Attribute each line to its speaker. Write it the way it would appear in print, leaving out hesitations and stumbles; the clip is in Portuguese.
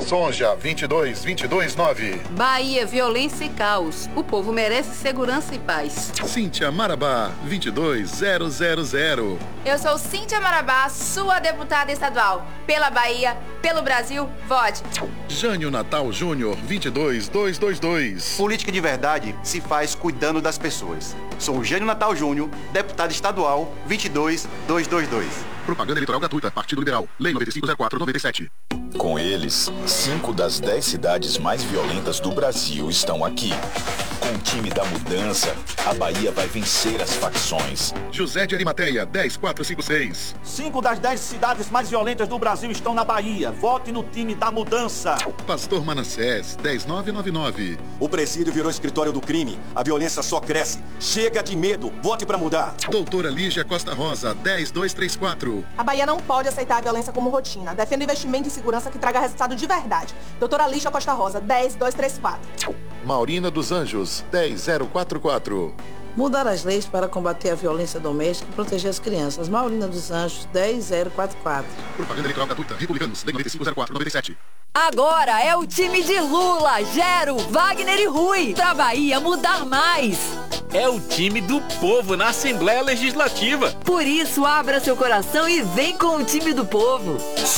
Speaker 1: Sonja, 22-22-9.
Speaker 2: Bahia, violência e caos. O povo merece segurança e paz.
Speaker 1: Cíntia Marabá, 22-000.
Speaker 3: Eu sou Cíntia Marabá, sua deputada estadual. Pela Bahia, pelo Brasil, vote.
Speaker 1: Jânio Natal Júnior, 22-222.
Speaker 4: Política de verdade se faz cuidando das pessoas. Sou Jânio Natal Júnior, deputado estadual, 22-222.
Speaker 1: Propaganda eleitoral gratuita, Partido Liberal. Lei 9504/97.
Speaker 5: Com eles, 5 das 10 cidades mais violentas do Brasil estão aqui. Com o time da mudança, a Bahia vai vencer as facções.
Speaker 1: José de Arimateia, 10456.
Speaker 6: 5 das 10 cidades mais violentas do Brasil estão na Bahia. Vote no time da mudança.
Speaker 1: Pastor Manassés, 10999.
Speaker 7: O presídio virou escritório do crime. A violência só cresce. Chega de medo. Vote pra mudar.
Speaker 1: Doutora Lígia Costa Rosa, 10234.
Speaker 8: A Bahia não pode aceitar a violência como rotina. Defenda investimento em segurança que traga resultado de verdade. Doutora Lígia Costa Rosa, 10234.
Speaker 1: Maurina dos Anjos, 10044.
Speaker 9: Mudar as leis para combater a violência doméstica e proteger as crianças. Maurina dos Anjos, 10044.
Speaker 1: Propaganda eleitoral gratuita, Republicanos, Lei 9504/97.
Speaker 10: Agora é o time de Lula, Gero, Wagner e Rui. Pra Bahia mudar mais.
Speaker 11: É o time do povo na Assembleia Legislativa.
Speaker 10: Por isso, abra seu coração e vem com o time do povo.